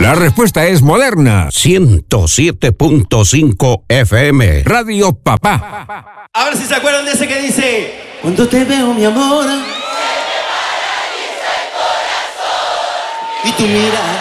La respuesta es Moderna. 107.5 FM. Radio Papá. A ver si se acuerdan de ese que dice: cuando te veo, mi amor, y tu mirada